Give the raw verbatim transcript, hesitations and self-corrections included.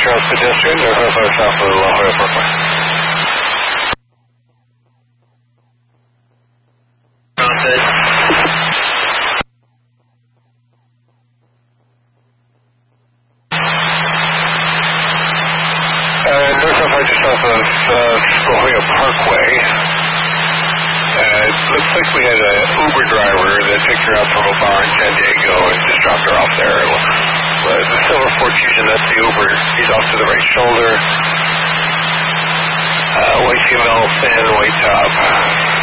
Charles pedestrian, northwest south of La Jolla Parkway. Process. Uh, north south just south of uh, La Jolla Parkway. Uh, it looks like we had an Uber driver that picked her up from a bar in San Diego and just dropped her off there. Uh, the silver Ford Fusion, that's the Uber. He's off to the right shoulder. Uh, white female, thin, white top.